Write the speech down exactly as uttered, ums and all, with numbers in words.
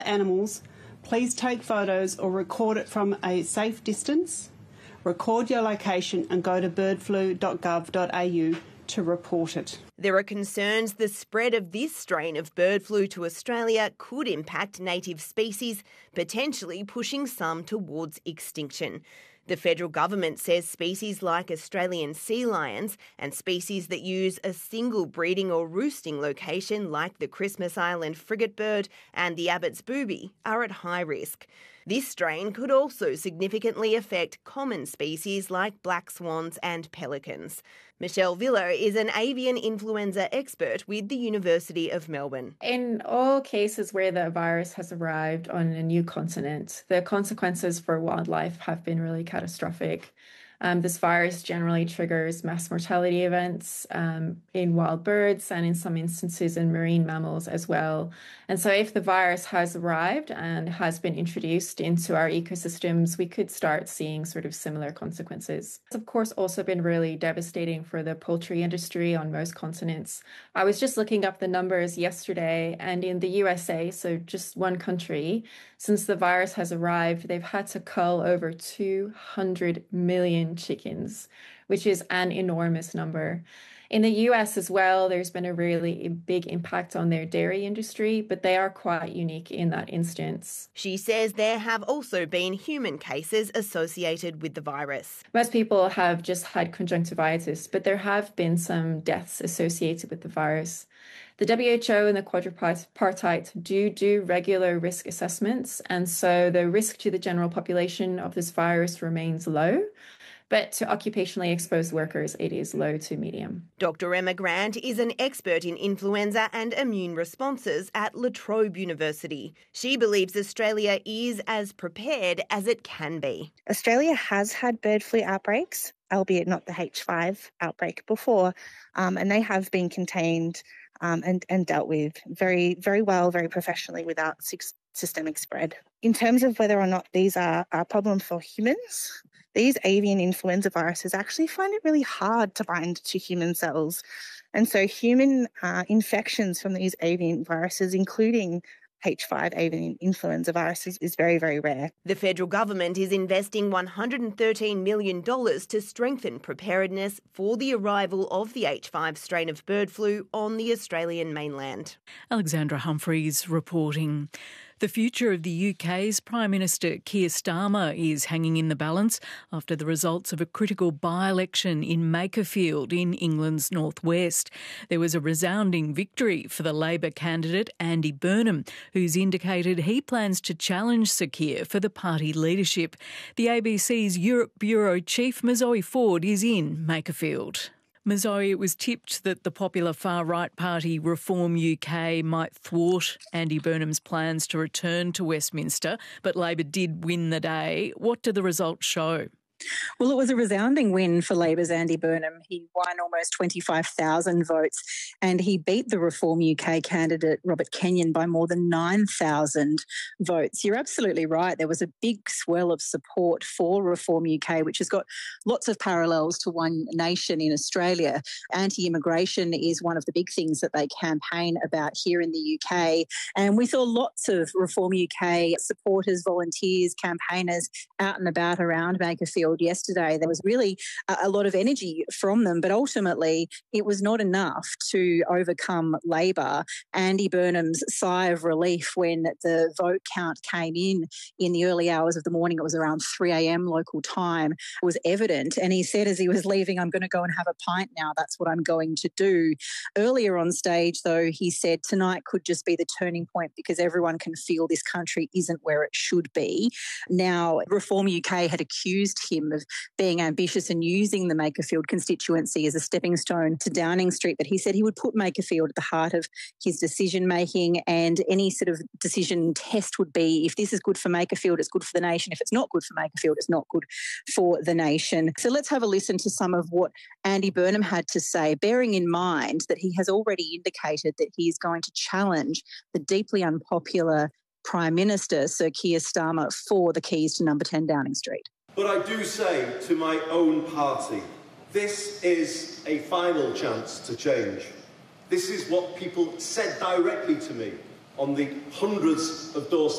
animals, please take photos or record it from a safe distance. Record your location and go to bird flu dot gov dot a u to report it. There are concerns the spread of this strain of bird flu to Australia could impact native species, potentially pushing some towards extinction. The federal government says species like Australian sea lions and species that use a single breeding or roosting location like the Christmas Island frigate bird and the Abbott's booby are at high risk. This strain could also significantly affect common species like black swans and pelicans. Michelle Villa is an avian influenza expert with the University of Melbourne. In all cases where the virus has arrived on a new continent, the consequences for wildlife have been really catastrophic. Um, this virus generally triggers mass mortality events um, in wild birds and in some instances in marine mammals as well. And so if the virus has arrived and has been introduced into our ecosystems, we could start seeing sort of similar consequences. It's of course also been really devastating for the poultry industry on most continents. I was just looking up the numbers yesterday, and in the U S A, so just one country, since the virus has arrived, they've had to cull over two hundred million chickens, which is an enormous number. In the U S as well, there's been a really big impact on their dairy industry, but they are quite unique in that instance. She says there have also been human cases associated with the virus. Most people have just had conjunctivitis, but there have been some deaths associated with the virus. The W H O and the quadripartite do do regular risk assessments, and so the risk to the general population of this virus remains low. But to occupationally exposed workers, it is low to medium. Doctor Emma Grant is an expert in influenza and immune responses at La Trobe University. She believes Australia is as prepared as it can be. Australia has had bird flu outbreaks, albeit not the H five outbreak before, um, and they have been contained um, and, and dealt with very, very well, very professionally without systemic spread. In terms of whether or not these are a problem for humans, these avian influenza viruses actually find it really hard to bind to human cells. And so human uh, infections from these avian viruses, including H five avian influenza viruses, is very, very rare. The federal government is investing one hundred thirteen million dollars to strengthen preparedness for the arrival of the H five strain of bird flu on the Australian mainland. Alexandra Humphreys reporting. The future of the U K's Prime Minister Keir Starmer is hanging in the balance after the results of a critical by-election in Makerfield in England's northwest. There was a resounding victory for the Labor candidate Andy Burnham, who's indicated he plans to challenge Sir Keir for the party leadership. The A B C's Europe Bureau Chief Mazoe Ford is in Makerfield. Mazoe, it was tipped that the popular far-right party Reform U K might thwart Andy Burnham's plans to return to Westminster, but Labor did win the day. What did the results show? Well, it was a resounding win for Labor's Andy Burnham. He won almost twenty-five thousand votes and he beat the Reform U K candidate Robert Kenyon by more than nine thousand votes. You're absolutely right. There was a big swell of support for Reform U K, which has got lots of parallels to One Nation in Australia. Anti-immigration is one of the big things that they campaign about here in the U K. And we saw lots of Reform U K supporters, volunteers, campaigners out and about around Makerfield yesterday. There was really a, a lot of energy from them, but ultimately it was not enough to overcome Labor. Andy Burnham's sigh of relief when the vote count came in in the early hours of the morning, it was around three a.m. local time, was evident. And he said as he was leaving, I'm going to go and have a pint now. That's what I'm going to do. Earlier on stage, though, he said tonight could just be the turning point because everyone can feel this country isn't where it should be. Now, Reform U K had accused him of being ambitious and using the Makerfield constituency as a stepping stone to Downing Street, but he said he would put Makerfield at the heart of his decision-making, and any sort of decision test would be if this is good for Makerfield, it's good for the nation. If it's not good for Makerfield, it's not good for the nation. So let's have a listen to some of what Andy Burnham had to say, bearing in mind that he has already indicated that he is going to challenge the deeply unpopular Prime Minister, Sir Keir Starmer, for the keys to number ten Downing Street. But I do say to my own party, this is a final chance to change. This is what people said directly to me on the hundreds of doorsteps